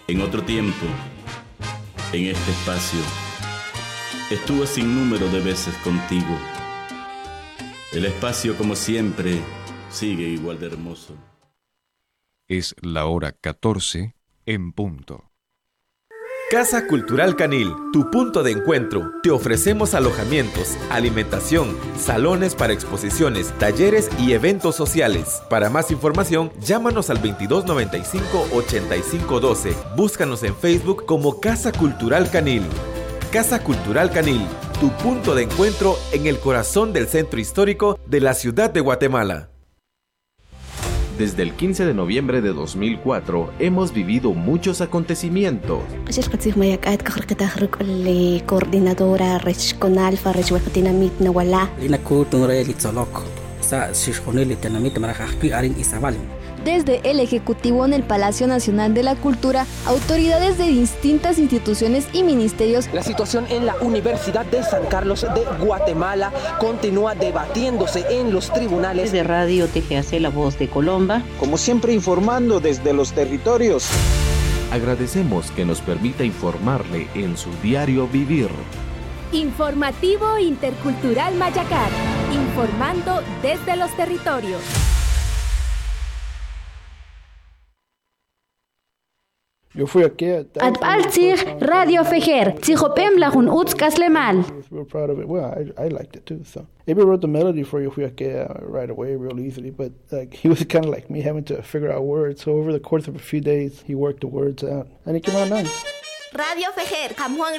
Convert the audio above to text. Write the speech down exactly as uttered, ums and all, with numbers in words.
En otro tiempo, en este espacio, estuve sin número de veces contigo. El espacio, como siempre, sigue igual de hermoso. Es la hora catorce en punto. Casa Cultural Canil, tu punto de encuentro. Te ofrecemos alojamientos, alimentación, salones para exposiciones, talleres y eventos sociales. Para más información, llámanos al veintidós noventa y cinco, ochenta y cinco doce. Búscanos en Facebook como Casa Cultural Canil. Casa Cultural Canil, tu punto de encuentro en el corazón del centro histórico de la ciudad de Guatemala. Desde el quince de noviembre de dos mil cuatro hemos vivido muchos acontecimientos. Coordinadora regional Dinamit Nawala. Desde el Ejecutivo en el Palacio Nacional de la Cultura, autoridades de distintas instituciones y ministerios. La situación en la Universidad de San Carlos de Guatemala continúa debatiéndose en los tribunales. De Radio T G A C, La Voz de Colomba. Como siempre, informando desde los territorios. Agradecemos que nos permita informarle en su diario vivir. Informativo Intercultural Mayacar, informando desde los territorios. Yo fui aquí a Adbaltzig Radio Fejer, Tzijopem Lahun Utzkas Lemal. We're proud of it. Well, I, I liked it too. So maybe I wrote the melody for you fui aquí right away, real easily. But like he was kind of like me, having to figure out words. So over the course of a few days, he worked the words out, and it came out nice. Radio Fejer, Juan